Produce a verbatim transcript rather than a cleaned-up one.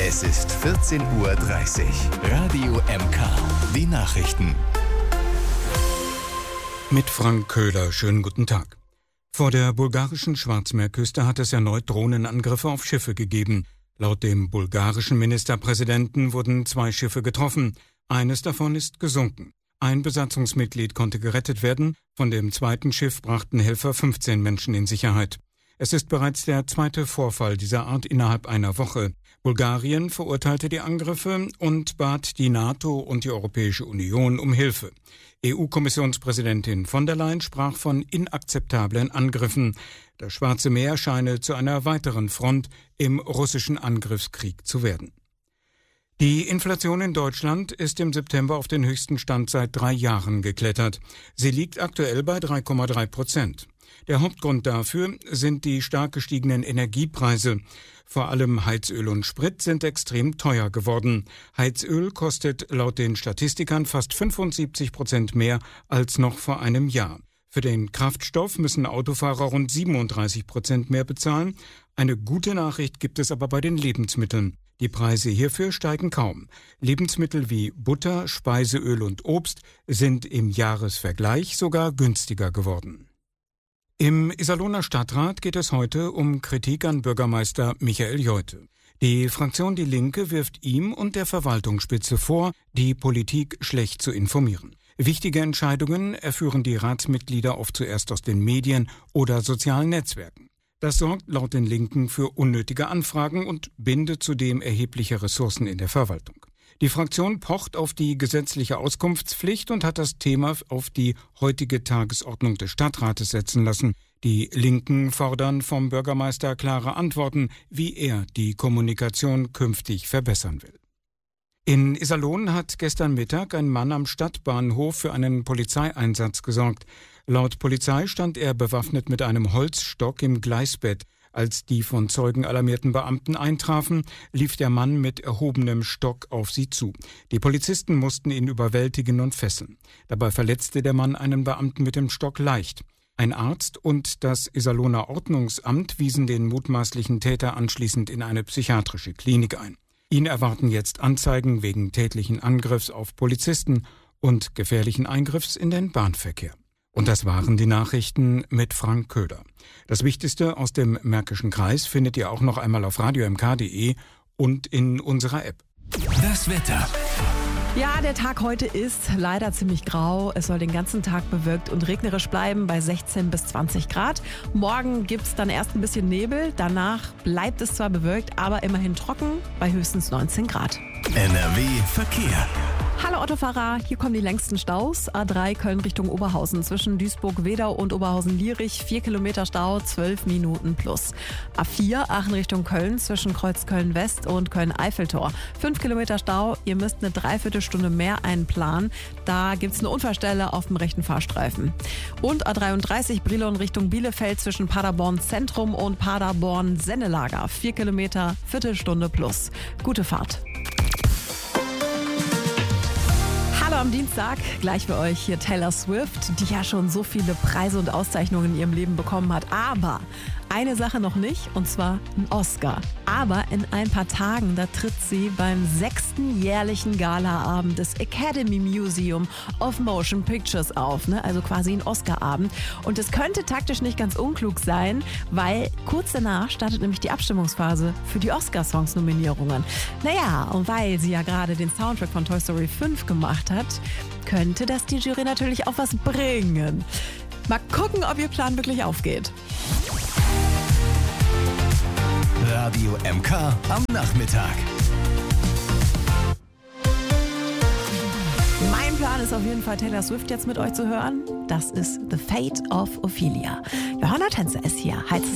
Es ist vierzehn Uhr dreißig. Radio M K. Die Nachrichten. Mit Frank Köhler. Schönen guten Tag. Vor der bulgarischen Schwarzmeerküste hat es erneut Drohnenangriffe auf Schiffe gegeben. Laut dem bulgarischen Ministerpräsidenten wurden zwei Schiffe getroffen. Eines davon ist gesunken. Ein Besatzungsmitglied konnte gerettet werden. Von dem zweiten Schiff brachten Helfer fünfzehn Menschen in Sicherheit. Es ist bereits der zweite Vorfall dieser Art innerhalb einer Woche. Bulgarien verurteilte die Angriffe und bat die NATO und die Europäische Union um Hilfe. E U-Kommissionspräsidentin von der Leyen sprach von inakzeptablen Angriffen. Das Schwarze Meer scheine zu einer weiteren Front im russischen Angriffskrieg zu werden. Die Inflation in Deutschland ist im September auf den höchsten Stand seit drei Jahren geklettert. Sie liegt aktuell bei drei Komma drei Prozent. Der Hauptgrund dafür sind die stark gestiegenen Energiepreise. Vor allem Heizöl und Sprit sind extrem teuer geworden. Heizöl kostet laut den Statistikern fast fünfundsiebzig Prozent mehr als noch vor einem Jahr. Für den Kraftstoff müssen Autofahrer rund siebenunddreißig Prozent mehr bezahlen. Eine gute Nachricht gibt es aber bei den Lebensmitteln. Die Preise hierfür steigen kaum. Lebensmittel wie Butter, Speiseöl und Obst sind im Jahresvergleich sogar günstiger geworden. Im Iserlohner Stadtrat geht es heute um Kritik an Bürgermeister Michael Jolte. Die Fraktion Die Linke wirft ihm und der Verwaltungsspitze vor, die Politik schlecht zu informieren. Wichtige Entscheidungen erführen die Ratsmitglieder oft zuerst aus den Medien oder sozialen Netzwerken. Das sorgt laut den Linken für unnötige Anfragen und bindet zudem erhebliche Ressourcen in der Verwaltung. Die Fraktion pocht auf die gesetzliche Auskunftspflicht und hat das Thema auf die heutige Tagesordnung des Stadtrates setzen lassen. Die Linken fordern vom Bürgermeister klare Antworten, wie er die Kommunikation künftig verbessern will. In Iserlohn hat gestern Mittag ein Mann am Stadtbahnhof für einen Polizeieinsatz gesorgt. Laut Polizei stand er bewaffnet mit einem Holzstock im Gleisbett. Als die von Zeugen alarmierten Beamten eintrafen, lief der Mann mit erhobenem Stock auf sie zu. Die Polizisten mussten ihn überwältigen und fesseln. Dabei verletzte der Mann einen Beamten mit dem Stock leicht. Ein Arzt und das Iserlohner Ordnungsamt wiesen den mutmaßlichen Täter anschließend in eine psychiatrische Klinik ein. Ihn erwarten jetzt Anzeigen wegen tätlichen Angriffs auf Polizisten und gefährlichen Eingriffs in den Bahnverkehr. Und das waren die Nachrichten mit Frank Köhler. Das Wichtigste aus dem Märkischen Kreis findet ihr auch noch einmal auf radio m k punkt d e und in unserer App. Das Wetter. Ja, der Tag heute ist leider ziemlich grau. Es soll den ganzen Tag bewölkt und regnerisch bleiben bei sechzehn bis zwanzig Grad. Morgen gibt es dann erst ein bisschen Nebel. Danach bleibt es zwar bewölkt, aber immerhin trocken bei höchstens neunzehn Grad. N R W Verkehr. Hallo Autofahrer, hier kommen die längsten Staus. A drei Köln Richtung Oberhausen zwischen Duisburg-Wedau und Oberhausen-Lierich. vier Kilometer Stau, zwölf Minuten plus. A vier Aachen Richtung Köln zwischen Kreuz Köln-West und Köln-Eiffeltor. fünf Kilometer Stau, ihr müsst eine Dreiviertelstunde mehr einplanen. Da gibt es eine Unfallstelle auf dem rechten Fahrstreifen. Und A dreiunddreißig Brilon Richtung Bielefeld zwischen Paderborn Zentrum und Paderborn Sennelager. vier Kilometer, Viertelstunde plus. Gute Fahrt. Hallo am Dienstag, gleich für euch hier Taylor Swift, die ja schon so viele Preise und Auszeichnungen in ihrem Leben bekommen hat. Aber eine Sache noch nicht, und zwar ein Oscar. Aber in ein paar Tagen, da tritt sie beim sechsten jährlichen Galaabend des Academy Museum of Motion Pictures auf, ne? Also quasi ein Oscarabend. Und es könnte taktisch nicht ganz unklug sein, weil kurz danach startet nämlich die Abstimmungsphase für die Oscar-Songs-Nominierungen. Naja, und weil sie ja gerade den Soundtrack von Toy Story fünf gemacht hat, könnte das die Jury natürlich auch was bringen. Mal gucken, ob ihr Plan wirklich aufgeht. Radio M K am Nachmittag. Mein Plan ist auf jeden Fall, Taylor Swift jetzt mit euch zu hören. Das ist The Fate of Ophelia. Johanna Tänzer ist hier. Heizt